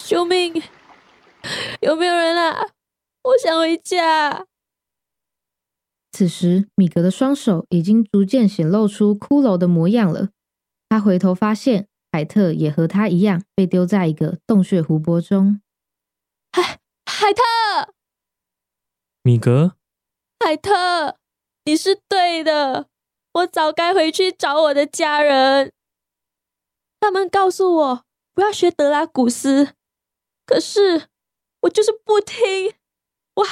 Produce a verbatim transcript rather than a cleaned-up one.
救命！有没有人啊？我想回家。 此时，米格的双手已经逐渐显露出骷髅的模样了。他回头发现，海特也和他一样被丢在一个洞穴湖泊中。 海海特， 米格， 海特，你是对的，我早该回去找我的家人。他们告诉我不要学德拉古斯，可是我就是不听。